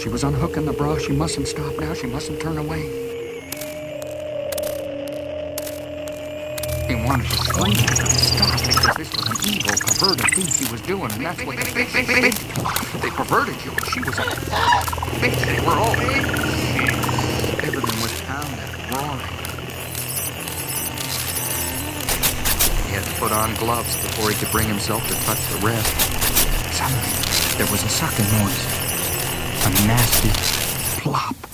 She was unhooking the bra. She mustn't stop now. She mustn't turn away. He wanted to scream. He couldn't stop because this was an evil, perverted thing she was doing, and that's what they perverted you. She was a bitch. They were all everything was pounding, roaring. He had to put on gloves before he could bring himself to touch the rest. Suddenly, there was a sucking noise. A nasty plop.